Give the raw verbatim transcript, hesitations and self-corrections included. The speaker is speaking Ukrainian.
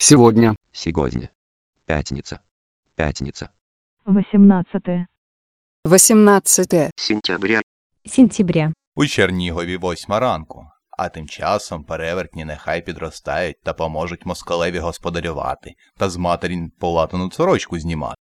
Сегодня. Сегодня. Пятница. Пятница. восемнадцатое восемнадцяте Сентября. сентября. У Чернігові восьма ранку, а тим часом перевертні нехай підростають та поможуть москалеві господарювати та з матері полатану сорочку знімати.